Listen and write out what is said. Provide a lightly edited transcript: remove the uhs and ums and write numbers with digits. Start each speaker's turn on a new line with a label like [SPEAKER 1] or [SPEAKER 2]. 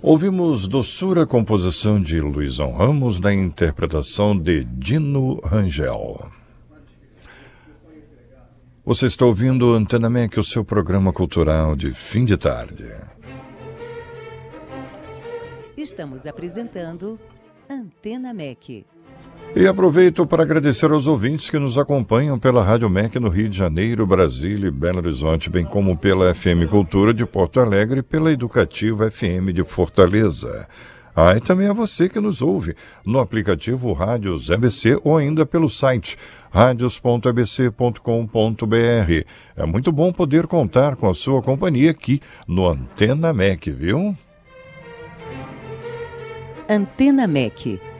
[SPEAKER 1] Ouvimos Doçura, composição de Luizão Ramos, na interpretação de Dino Rangel. Você está ouvindo Antena MEC, o seu programa cultural de fim de tarde.
[SPEAKER 2] Estamos apresentando Antena MEC.
[SPEAKER 1] E aproveito para agradecer aos ouvintes que nos acompanham pela Rádio MEC no Rio de Janeiro, Brasília e Belo Horizonte, bem como pela FM Cultura de Porto Alegre e pela Educativa FM de Fortaleza. E também a você que nos ouve no aplicativo Rádios EBC ou ainda pelo site radios.abc.com.br. É muito bom poder contar com a sua companhia aqui no Antena MEC, viu?
[SPEAKER 2] Antena MEC.